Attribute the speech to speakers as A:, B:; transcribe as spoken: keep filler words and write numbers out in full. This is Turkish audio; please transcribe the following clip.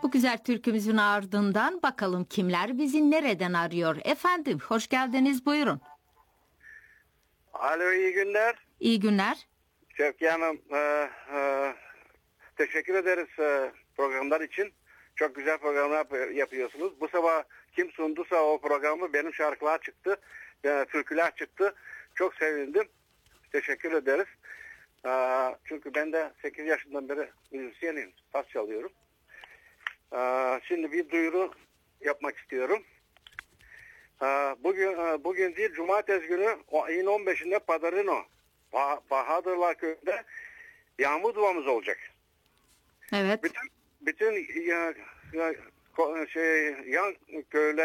A: Bu güzel türkümüzün ardından bakalım kimler bizi nereden arıyor. Efendim hoş geldiniz, buyurun.
B: Alo, iyi günler.
A: İyi günler.
B: Şevki Hanım, e, e, teşekkür ederiz e, programlar için. Çok güzel programlar yap- yapıyorsunuz. Bu sabah kim sunduysa o programı benim şarkılar çıktı, e, türküler çıktı. Çok sevindim. Teşekkür ederiz. E, çünkü ben de sekiz yaşından beri müzisyenim, saz çalıyorum. E, şimdi bir duyuru yapmak istiyorum. E, bugün e, bugün değil, cumartesi günü o ayın on beşinde Padarino, bah- Bahadırlar köyünde yağmur duamız olacak.
A: Evet.
B: Bütün bütün ya, ya, ko- şey yan köyler